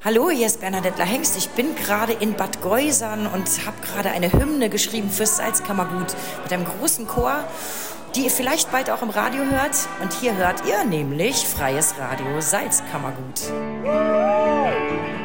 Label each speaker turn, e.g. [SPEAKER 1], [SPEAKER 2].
[SPEAKER 1] Hallo, hier ist Bernadette Hengst. Ich bin gerade in Bad Geusern und habe gerade eine Hymne geschrieben fürs Salzkammergut mit einem großen Chor, die ihr vielleicht bald auch im Radio hört. Und hier hört ihr nämlich Freies Radio Salzkammergut.